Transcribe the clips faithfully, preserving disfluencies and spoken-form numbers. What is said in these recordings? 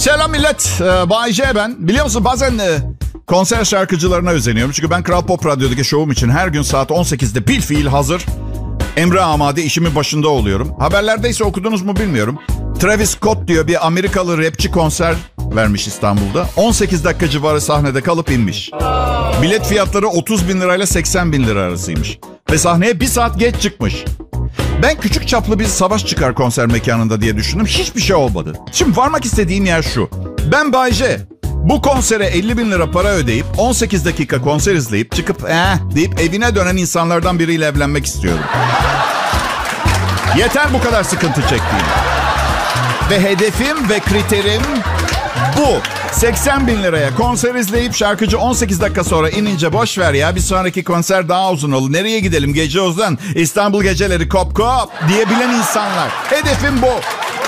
Selam millet. Ee, Bay J ben. Biliyor musun bazen e, konser şarkıcılarına özeniyorum. Çünkü ben Kral Pop Radyo'daki şovum için her gün saat on sekizde bil fiil hazır. Emre amade işimin başında oluyorum. Haberlerde ise okudunuz mu bilmiyorum. Travis Scott diyor bir Amerikalı rapçi konser vermiş İstanbul'da. on sekiz dakika civarı sahnede kalıp inmiş. Bilet fiyatları otuz bin lirayla seksen bin lira arasıymış. Ve sahneye bir saat geç çıkmış. Ben küçük çaplı bir savaş çıkar konser mekanında diye düşündüm. Hiçbir şey olmadı. Şimdi varmak istediğim yer şu. Ben Bay J. Bu konsere elli bin lira para ödeyip on sekiz dakika konser izleyip çıkıp eh deyip evine dönen insanlardan biriyle evlenmek istiyorum. Yeter bu kadar sıkıntı çektiğim. Ve hedefim ve kriterim bu. seksen bin liraya konser izleyip şarkıcı on sekiz dakika sonra inince boş ver ya. Bir sonraki konser daha uzun olur. Nereye gidelim? Gece Ozan, İstanbul geceleri kop kop diyebilen insanlar. Hedefim bu.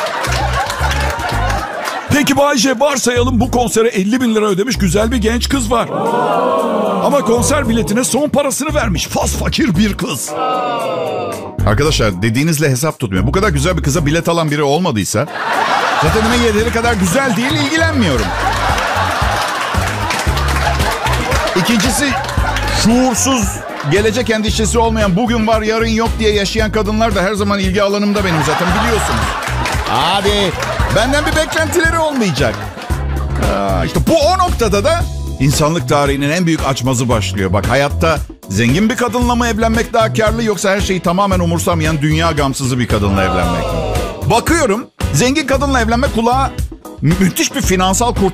Peki Bayce, varsayalım bu konsere elli bin lira ödemiş güzel bir genç kız var. Ama konser biletine son parasını vermiş. Fas fakir bir kız. Arkadaşlar dediğinizle hesap tutmuyor. Bu kadar güzel bir kıza bilet alan biri olmadıysa zaten demek yeteri kadar güzel değil, ilgilenmiyorum. İkincisi şuursuz, gelecek endişesi olmayan, bugün var yarın yok diye yaşayan kadınlar da her zaman ilgi alanımda benim zaten biliyorsunuz. Hadi benden bir beklentileri olmayacak. Aa, işte bu o noktada da insanlık tarihinin en büyük açmazı başlıyor. Bak hayatta zengin bir kadınla mı evlenmek daha karlı yoksa her şeyi tamamen umursamayan dünya gamsızı bir kadınla evlenmek mi? Bakıyorum zengin kadınla evlenmek kulağa müthiş bir finansal kurtuluş